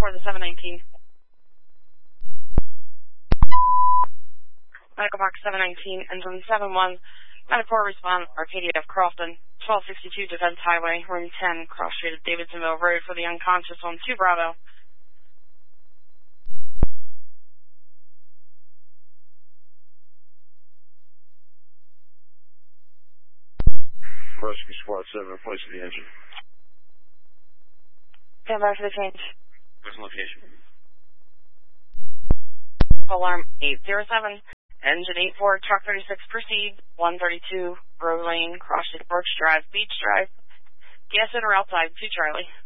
for the 719. Medical Box 719, engine 71. Medical respond, Arcadia of Crofton, 1262 Defense Highway, room 10, cross street of Davidsonville Road for the unconscious on 2 Bravo. Rescue Squad 7, replace the engine. Stand by for the change. Where's the location? Alarm 807. Engine 84, truck 36, proceed. 132, Grove Lane, cross street Birch Drive, Beach Drive. Gas in or outside, 2 Charlie.